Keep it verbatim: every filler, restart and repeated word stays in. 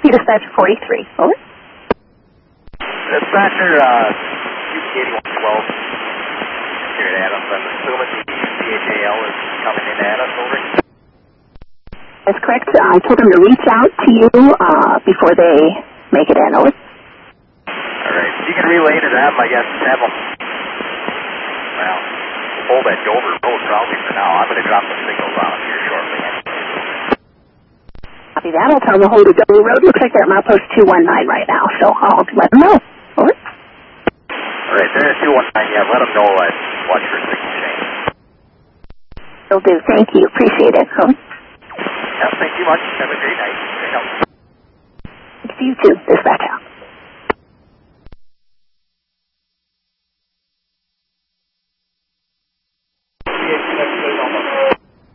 you, Dispatcher forty-three. Over. Dispatcher, uh, U P eighty-one twelve. Here at Adams. I'm assuming the C H A L is coming in at us. Over. That's correct. I told them to reach out to you uh, before they make it in. Over. All right. You can relay to them, I guess. Have them. Well, hold that Dover Road probably for now. I'm going to drop some signals on them here shortly. Copy that. I'll tell them to hold the Dover Road. Looks like they're at milepost two one nine right now, so I'll let them know. Over. All right, they're at two one nine. Yeah, let them know that. Watch for signal change. Will do. Thank you. Appreciate it. Over. Yeah, thank you much. Have a great night. Thanks to you too, Dispatcher.